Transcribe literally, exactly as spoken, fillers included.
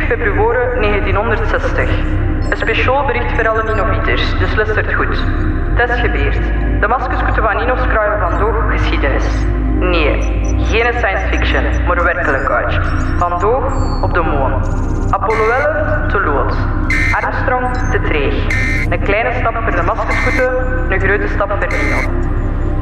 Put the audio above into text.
februari negentienhonderdzestig. Een speciaal bericht voor alle Ninovieters, dus luistert goed. Het is gebeurd. De maskenskutten van Nino schrijven vandaag geschiedenis. Nee, geen science fiction, maar werkelijkheid. Vandaag op de maan. Apollo elf te lood. Armstrong te treeg. Een kleine stap voor de maskenskutten, een grote stap voor Nino.